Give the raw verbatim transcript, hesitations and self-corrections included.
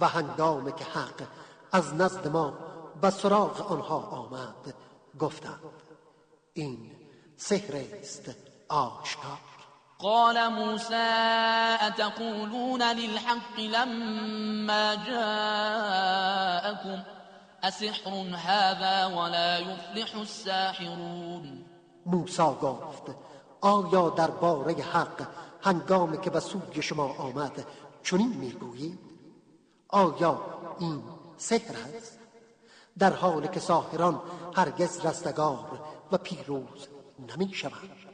و هنگام که حق از نزد ما به سراغ آنها آمد گفتند این سحر است آشکار. قال موسى أتقولون للحق لما جاءكم أسحر هذا ولا يفلح الساحرون. موسی گفت آیا درباره حق هنگامی که به سوی شما آمد چنین میگویید؟ آیا این سحر است؟ در حالی که ساحران هرگز رستگار و پیروز نمی شوند.